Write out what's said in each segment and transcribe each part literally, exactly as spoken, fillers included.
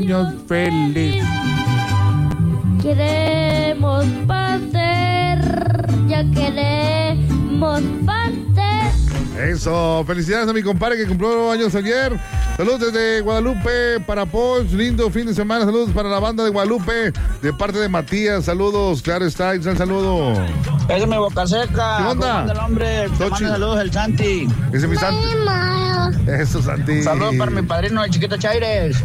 cumpleaños feliz. Queremos pastel, ya queremos pastel. Eso, felicidades a mi compadre que cumplió años ayer. Saludos desde Guadalupe para Poch, lindo fin de semana. Saludos para la banda de Guadalupe, de parte de Matías. Saludos, claro está, un saludo. Ese es mi Boca Seca. ¿Qué onda? El hombre, te manda saludos el Santi. Ese es mi Santi. Eso, Santi. Saludos para mi padrino, el Chiquito Chaires.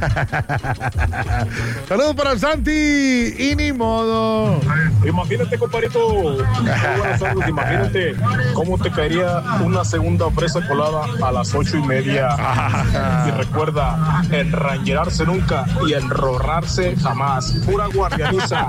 Saludos para el Santi. Y ni modo. Imagínate, compadrito. Buenas tardes, imagínate cómo te caería una segunda fresa colada a las ocho y media. Y recuerda, enrangerarse nunca y enrorrarse jamás. Pura guardianiza.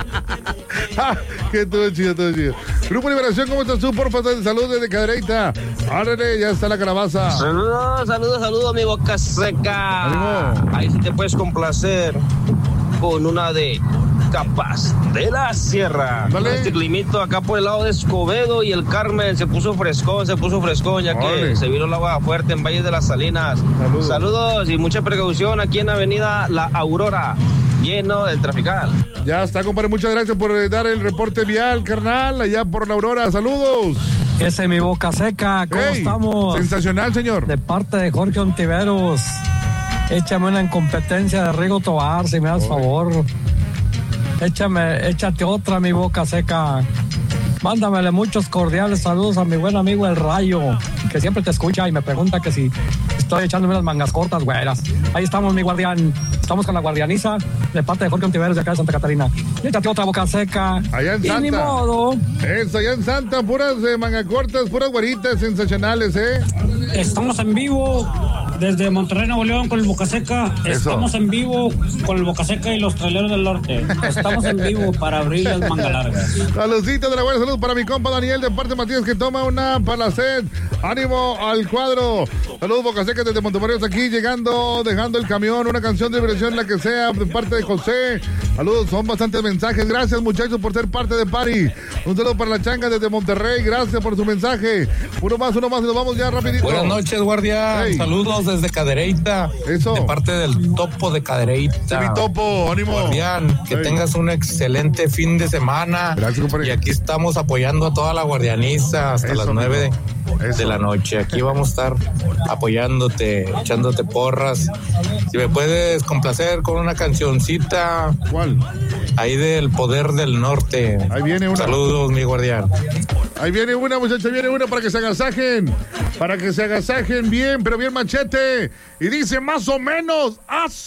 Que todo chido, todo chido. Grupo Liberación, ¿cómo estás tú? Por favor, saludos desde Cadereyta. Árale, ya está la calabaza. Saludos, saludos, saludos, mi Boca Seca. ¡Ánimo! Ahí sí te puedes complacer con una de Capaz de la Sierra. Dale. Este climito acá por el lado de Escobedo y el Carmen se puso frescón, se puso frescón, ya que Dale. se vino el agua fuerte en Valle de las Salinas. Saludos. Saludos y mucha precaución aquí en Avenida La Aurora, lleno del trafical. Ya está, compadre. Muchas gracias por eh, dar el reporte vial, carnal, allá por la Aurora. Saludos. Ese es mi Boca Seca, ¿cómo Hey, estamos? sensacional, señor. De parte de Jorge Ontiveros. Échame una incompetencia de Rigo Tobar, si me das favor. Échame, échate otra, mi Boca Seca. Mándamele muchos cordiales saludos a mi buen amigo El Rayo, que siempre te escucha y me pregunta que si estoy echándome unas mangas cortas, güeras. Ahí estamos, mi guardián. Estamos con la guardianiza de parte de Jorge Ontiveros de acá de Santa Catarina. Y échate otra Boca Seca. Allá en y Santa. ni modo. Eso, allá en Santa, puras eh, manga cortas, puras guaritas sensacionales, ¿eh? Estamos en vivo desde Monterrey, Nuevo León, con el Boca Seca. Eso. Estamos en vivo con el Boca Seca y los traileros del norte. Estamos en vivo para abrir las mangas largas. Saludcita de la buena salud para mi compa Daniel de parte de Matías que toma una palacet. Ánimo al cuadro. Saludos Boca Seca desde Montemorelos aquí llegando, dejando el camión, una canción de diversión la que sea de parte de José. Saludos, son bastantes mensajes. Gracias muchachos por ser parte de Party. Un saludo para la changa desde Monterrey. Gracias por su mensaje. Uno más, uno más y nos vamos ya rapidito. Buenas noches, guardián. Hey. Saludos desde Cadereyta. Eso. De parte del Topo de Cadereyta. Mi topo, ánimo. Guardián, que Hey. tengas un excelente fin de semana. Gracias, compadre. Y aquí estamos apoyando a toda la guardianiza hasta Eso, las nueve Eso. de la noche. Aquí vamos a estar apoyándote, echándote porras. Si me puedes complacer con una cancioncita. ¿Cuál? Ahí del Poder del Norte. Ahí viene una. Saludos, mi guardián. Ahí viene una, muchacha, viene una para que se agasajen. Para que se agasajen bien, pero bien machete. Y dice más o menos así.